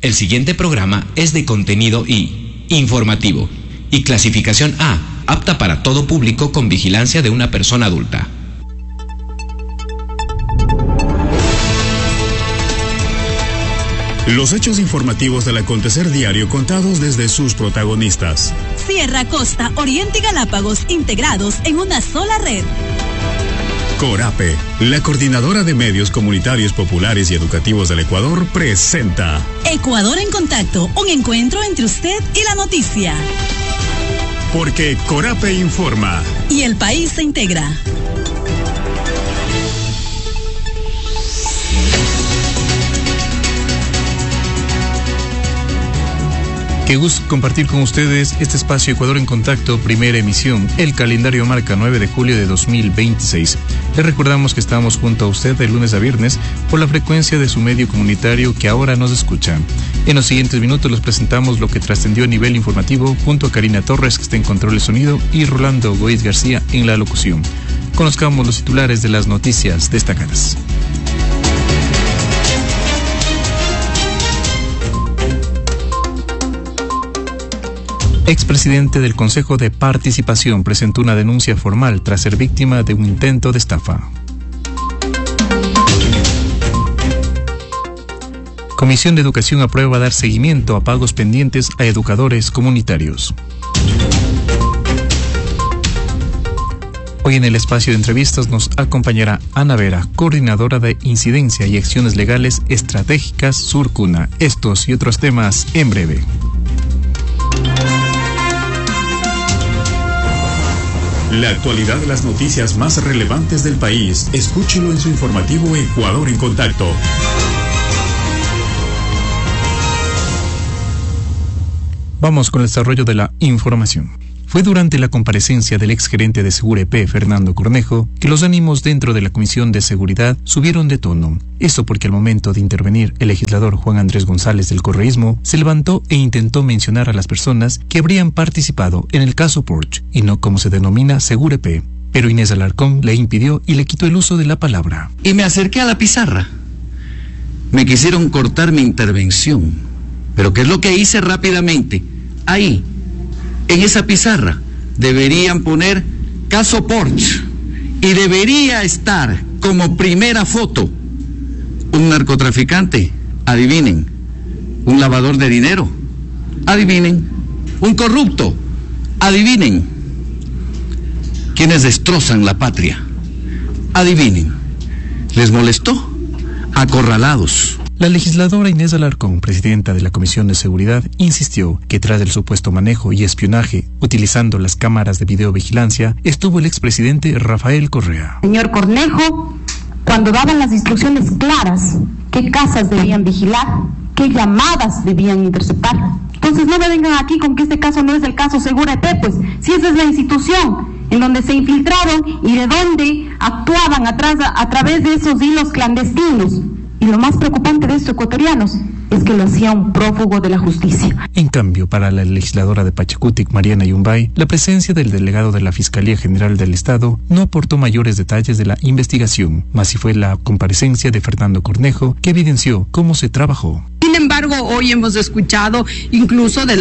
El siguiente programa es de contenido informativo y clasificación A, apta para todo público con vigilancia de una persona adulta. Los hechos informativos del acontecer diario contados desde sus protagonistas. Sierra, Costa, Oriente y Galápagos integrados en una sola red. Corape, la coordinadora de medios comunitarios populares y educativos del Ecuador, presenta Ecuador en Contacto, un encuentro entre usted y la noticia. Porque Corape informa. Y el país se integra. Qué gusto compartir con ustedes este espacio Ecuador en Contacto, primera emisión. El calendario marca 9 de julio de 2026. Les recordamos que estamos junto a usted de lunes a viernes por la frecuencia de su medio comunitario que ahora nos escucha. En los siguientes minutos les presentamos lo que trascendió a nivel informativo junto a Karina Torres, que está en control de sonido, y Rolando Goiz García en la locución. Conozcamos los titulares de las noticias destacadas. Expresidente del Consejo de Participación presentó una denuncia formal tras ser víctima de un intento de estafa. Comisión de Educación aprueba dar seguimiento a pagos pendientes a educadores comunitarios. Hoy en el espacio de entrevistas nos acompañará Ana Vera, coordinadora de Incidencia y Acciones Legales Estratégicas Surcuna. Estos y otros temas en breve. La actualidad de las noticias más relevantes del país, escúchelo en su informativo Ecuador en Contacto. Vamos con el desarrollo de la información. Fue durante la comparecencia del exgerente de Segurep, Fernando Cornejo, que los ánimos dentro de la Comisión de Seguridad subieron de tono. Esto porque al momento de intervenir, el legislador Juan Andrés González del Correísmo se levantó e intentó mencionar a las personas que habrían participado en el caso Porsche, y no como se denomina Segurep. Pero Inés Alarcón le impidió y le quitó el uso de la palabra. Y me acerqué a la pizarra. Me quisieron cortar mi intervención. Pero ¿qué es lo que hice rápidamente? Ahí, en esa pizarra, deberían poner caso Porsche y debería estar como primera foto un narcotraficante, adivinen, un lavador de dinero, adivinen, un corrupto, adivinen, quienes destrozan la patria, adivinen. ¿Les molestó? Acorralados. La legisladora Inés Alarcón, presidenta de la Comisión de Seguridad, insistió que tras el supuesto manejo y espionaje utilizando las cámaras de videovigilancia estuvo el expresidente Rafael Correa. Señor Cornejo, cuando daban las instrucciones claras, qué casas debían vigilar, qué llamadas debían interceptar. Entonces no me vengan aquí con que este caso no es el caso Segurep, pues si esa es la institución en donde se infiltraron y de donde actuaban a través de esos hilos clandestinos. Y lo más preocupante de estos ecuatorianos es que lo hacía un prófugo de la justicia. En cambio, para la legisladora de Pachacutic, Mariana Yumbay, la presencia del delegado de la Fiscalía General del Estado no aportó mayores detalles de la investigación, mas sí fue la comparecencia de Fernando Cornejo que evidenció cómo se trabajó. Sin embargo, hoy hemos escuchado incluso de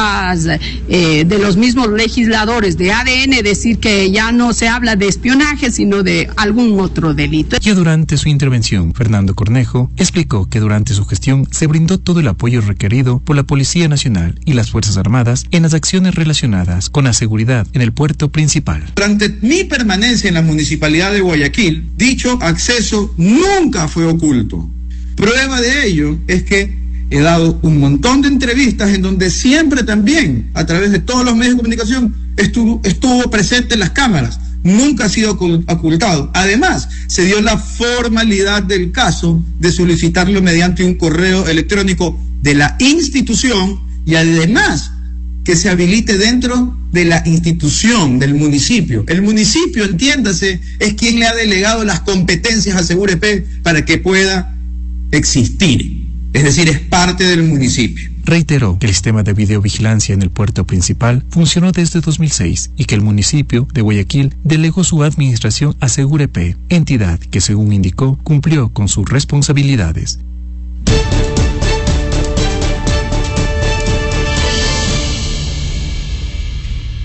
los mismos legisladores de ADN decir que ya no se habla de espionaje, sino de algún otro delito. Ya durante su intervención, Fernando Cornejo explicó que durante su gestión se brindó todo el apoyo requerido por la Policía Nacional y las Fuerzas Armadas en las acciones relacionadas con la seguridad en el puerto principal. Durante mi permanencia en la Municipalidad de Guayaquil, dicho acceso nunca fue oculto. Prueba de ello es que he dado un montón de entrevistas en donde siempre también, a través de todos los medios de comunicación, estuvo presente en las cámaras. Nunca ha sido ocultado. Además, se dio la formalidad del caso de solicitarlo mediante un correo electrónico de la institución y además que se habilite dentro de la institución del municipio. El municipio, entiéndase, es quien le ha delegado las competencias a Segurep para que pueda existir. Es decir, es parte del municipio. Reiteró que el sistema de videovigilancia en el puerto principal funcionó desde 2006 y que el municipio de Guayaquil delegó su administración a Segurep, entidad que, según indicó, cumplió con sus responsabilidades.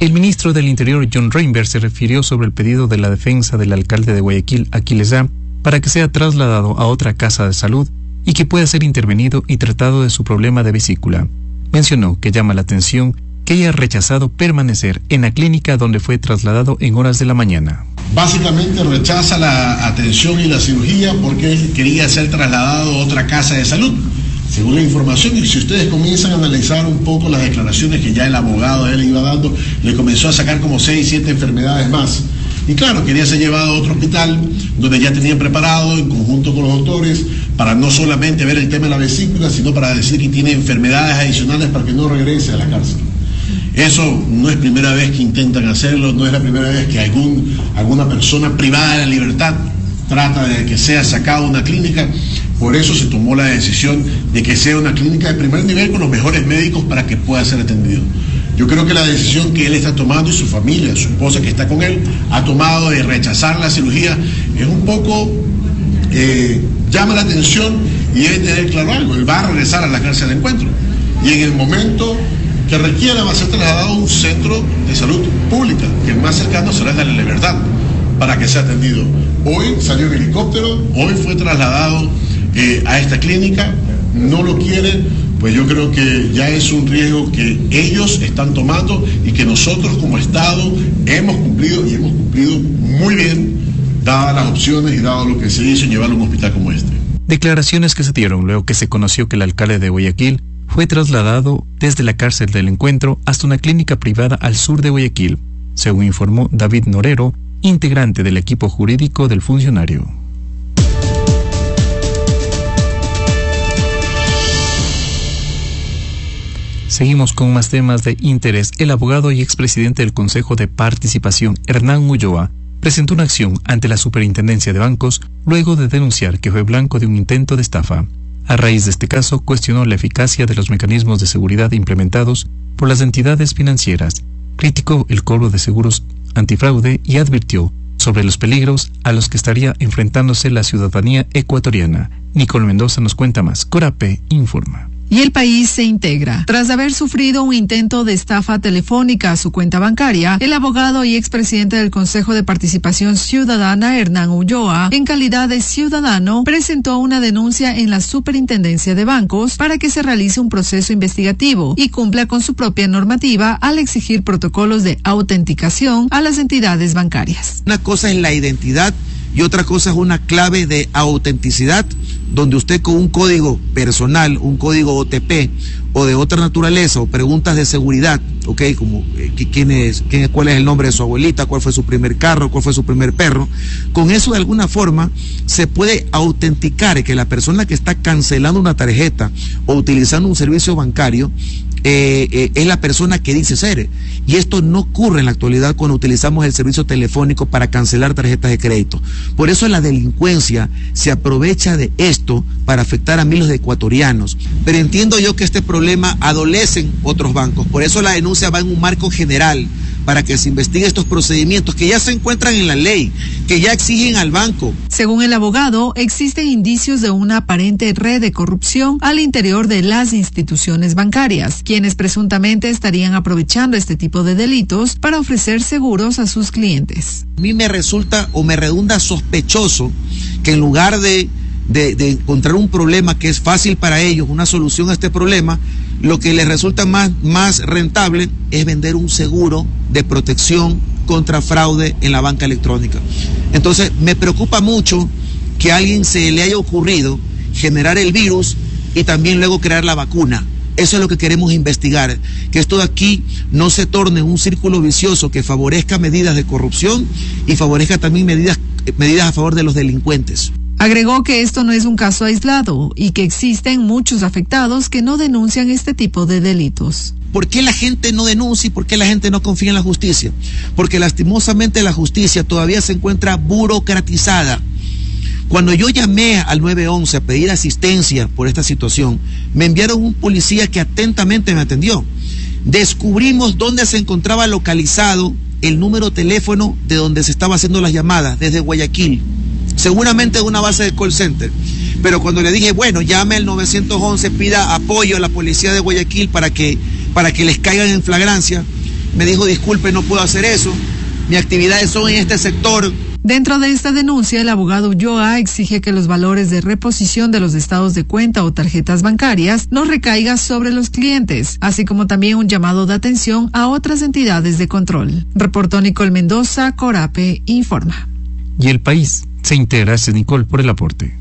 El ministro del Interior, John Reinberg, se refirió sobre el pedido de la defensa del alcalde de Guayaquil, Aquiles A, para que sea trasladado a otra casa de salud y que pueda ser intervenido y tratado de su problema de vesícula. Mencionó que llama la atención que haya rechazado permanecer en la clínica donde fue trasladado en horas de la mañana. Básicamente rechaza la atención y la cirugía porque él quería ser trasladado a otra casa de salud. Según la información, y si ustedes comienzan a analizar un poco las declaraciones que ya el abogado de él iba dando, le comenzó a sacar como 6, 7 enfermedades más. Y claro, quería ser llevado a otro hospital donde ya tenían preparado en conjunto con los doctores para no solamente ver el tema de la vesícula, sino para decir que tiene enfermedades adicionales para que no regrese a la cárcel. Eso no es primera vez que intentan hacerlo, no es la primera vez que alguna persona privada de la libertad trata de que sea sacado de una clínica. Por eso se tomó la decisión de que sea una clínica de primer nivel con los mejores médicos para que pueda ser atendido. Yo creo que la decisión que él está tomando y su familia, su esposa que está con él, ha tomado de rechazar la cirugía, es un poco, llama la atención y debe tener claro algo, él va a regresar a la cárcel de Encuentro. Y en el momento que requiera va a ser trasladado a un centro de salud pública, que el más cercano será el de la Libertad, para que sea atendido. Hoy salió en helicóptero, hoy fue trasladado a esta clínica, no lo quieren, pues yo creo que ya es un riesgo que ellos están tomando y que nosotros como Estado hemos cumplido muy bien, dadas las opciones y dado lo que se hizo en llevarlo a un hospital como este. Declaraciones que se dieron luego que se conoció que el alcalde de Guayaquil fue trasladado desde la cárcel del Encuentro hasta una clínica privada al sur de Guayaquil, según informó David Norero, integrante del equipo jurídico del funcionario. Seguimos con más temas de interés. El abogado y expresidente del Consejo de Participación, Hernán Ulloa, presentó una acción ante la Superintendencia de Bancos luego de denunciar que fue blanco de un intento de estafa. A raíz de este caso, cuestionó la eficacia de los mecanismos de seguridad implementados por las entidades financieras, criticó el cobro de seguros antifraude y advirtió sobre los peligros a los que estaría enfrentándose la ciudadanía ecuatoriana. Nicole Mendoza nos cuenta más. Corape informa. Y el país se integra. Tras haber sufrido un intento de estafa telefónica a su cuenta bancaria, el abogado y expresidente del Consejo de Participación Ciudadana, Hernán Ulloa, en calidad de ciudadano, presentó una denuncia en la Superintendencia de Bancos para que se realice un proceso investigativo y cumpla con su propia normativa al exigir protocolos de autenticación a las entidades bancarias. Una cosa es la identidad y otra cosa es una clave de autenticidad, donde usted con un código personal, un código OTP o de otra naturaleza o preguntas de seguridad, ¿ok? Como cuál es el nombre de su abuelita, cuál fue su primer carro, cuál fue su primer perro. Con eso de alguna forma se puede autenticar que la persona que está cancelando una tarjeta o utilizando un servicio bancario es la persona que dice ser. Y esto no ocurre en la actualidad cuando utilizamos el servicio telefónico para cancelar tarjetas de crédito. Por eso la delincuencia se aprovecha de esto para afectar a miles de ecuatorianos. Pero entiendo yo que este problema adolecen otros bancos. Por eso la denuncia va en un marco general, para que se investiguen estos procedimientos que ya se encuentran en la ley, que ya exigen al banco. Según el abogado, existen indicios de una aparente red de corrupción al interior de las instituciones bancarias, quienes presuntamente estarían aprovechando este tipo de delitos para ofrecer seguros a sus clientes. A mí me resulta o me redunda sospechoso que en lugar de encontrar un problema que es fácil para ellos, una solución a este problema, lo que les resulta más rentable es vender un seguro de protección contra fraude en la banca electrónica. Entonces, me preocupa mucho que a alguien se le haya ocurrido generar el virus y también luego crear la vacuna. Eso es lo que queremos investigar, que esto de aquí no se torne un círculo vicioso que favorezca medidas de corrupción y favorezca también medidas a favor de los delincuentes. Agregó que esto no es un caso aislado y que existen muchos afectados que no denuncian este tipo de delitos. ¿Por qué la gente no denuncia y por qué la gente no confía en la justicia? Porque lastimosamente la justicia todavía se encuentra burocratizada. Cuando yo llamé al 911 a pedir asistencia por esta situación, me enviaron un policía que atentamente me atendió. Descubrimos dónde se encontraba localizado el número de teléfono de donde se estaba haciendo las llamadas, desde Guayaquil. Seguramente de una base de call center. Pero cuando le dije, bueno, llame al 911, pida apoyo a la policía de Guayaquil para que les caigan en flagrancia, me dijo, disculpe, no puedo hacer eso, mis actividades son en este sector. Dentro de esta denuncia, el abogado Ulloa exige que los valores de reposición de los estados de cuenta o tarjetas bancarias no recaigan sobre los clientes, así como también un llamado de atención a otras entidades de control. Reportó Nicole Mendoza, Corape informa. Y El País se integra. Gracias, Nicole, por el aporte.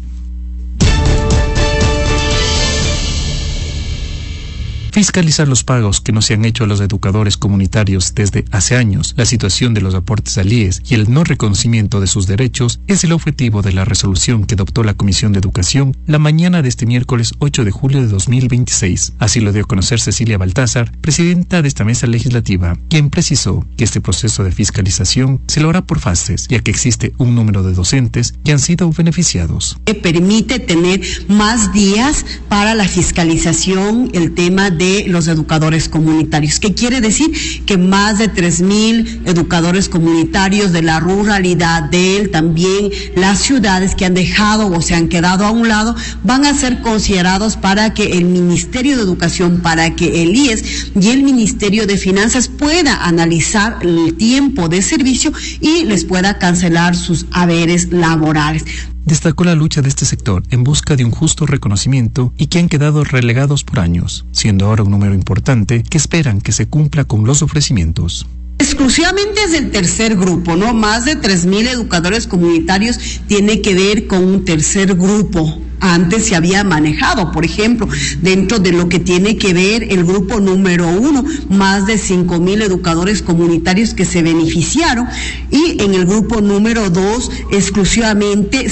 Fiscalizar los pagos que no se han hecho a los educadores comunitarios desde hace años, la situación de los aportes al IES y el no reconocimiento de sus derechos es el objetivo de la resolución que adoptó la Comisión de Educación la mañana de este miércoles 8 de julio de 2026. Así lo dio a conocer Cecilia Baltázar, presidenta de esta mesa legislativa, quien precisó que este proceso de fiscalización se lo hará por fases, ya que existe un número de docentes que han sido beneficiados. Permite tener más días para la fiscalización, el tema de los educadores comunitarios. ¿Qué quiere decir? Que más de 3,000 educadores comunitarios de la ruralidad, también las ciudades que han dejado o se han quedado a un lado, van a ser considerados para que el Ministerio de Educación, para que el IES y el Ministerio de Finanzas pueda analizar el tiempo de servicio y les pueda cancelar sus haberes laborales. Destacó la lucha de este sector en busca de un justo reconocimiento y que han quedado relegados por años, siendo ahora un número importante que esperan que se cumpla con los ofrecimientos. Exclusivamente es el tercer grupo, ¿no? Más de 3,000 educadores comunitarios tiene que ver con un tercer grupo. Antes se había manejado, por ejemplo, dentro de lo que tiene que ver el grupo número 1, más de 5,000 educadores comunitarios que se beneficiaron, y en el grupo número 2, exclusivamente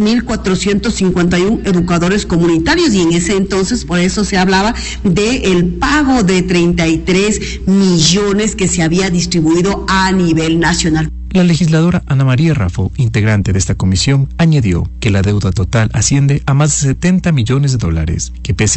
6,451 educadores comunitarios, y en ese entonces por eso se hablaba del pago de 33 millones que se había distribuido a nivel nacional. La legisladora Ana María Raffo, integrante de esta comisión, añadió que la deuda total asciende a más de $70 millones, que pese